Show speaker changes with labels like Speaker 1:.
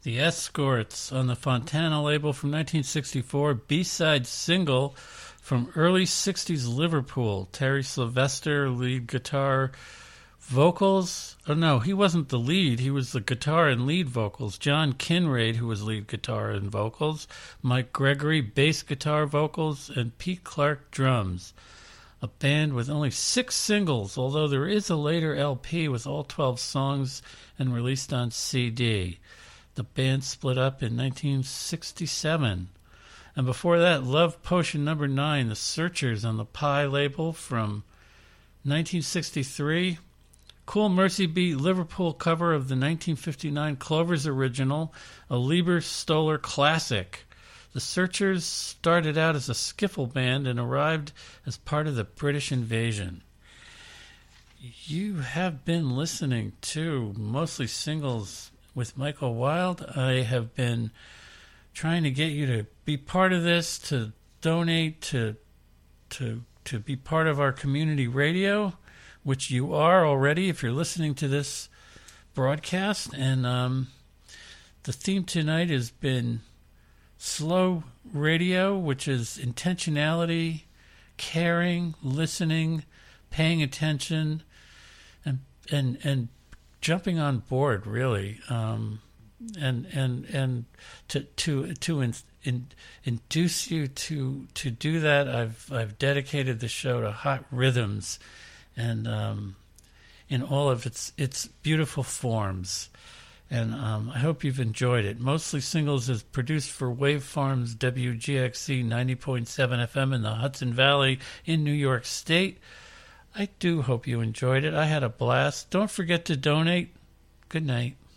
Speaker 1: The Escorts on the Fontana label from 1964, B-side single from early 60s Liverpool. Terry Sylvester, lead guitar, vocals. Oh no, he wasn't the lead. He was the guitar and lead vocals. John Kinraid, who was lead guitar and vocals. Mike Gregory, bass guitar vocals. And Pete Clark, drums. A band with only 6 singles, although there is a later LP with all 12 songs and released on CD. The band split up in 1967. And before that, Love Potion No. 9, The Searchers on the Pie label from 1963. Cool Mercy Beat Liverpool cover of the 1959 Clovers original, a Lieber Stoller classic. The Searchers started out as a skiffle band and arrived as part of the British invasion. You have been listening to Mostly Singles with Michael Wild. I have been trying to get you to be part of this, to donate, to be part of our community radio, which you are already if you're listening to this broadcast. And the theme tonight has been Slow Radio, which is intentionality, caring, listening, paying attention, and jumping on board, really, and to induce you to do that. I've dedicated the show to Hot Rhythms, and in all of its beautiful forms. And I hope you've enjoyed it. Mostly Singles is produced for Wave Farms WGXC 90.7 FM in the Hudson Valley in New York State. I do hope you enjoyed it. I had a blast. Don't forget to donate. Good night.